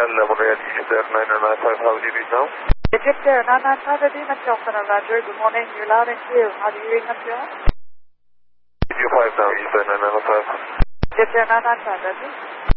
Lemonade, Egypt 995, how do you read now? Egypt Air 995, Edina Cheltenham, Roger. Good morning, you're loud and clear. How do you read up here? EQ 5 now, Egypt 995. Egypt Air 995, Roger.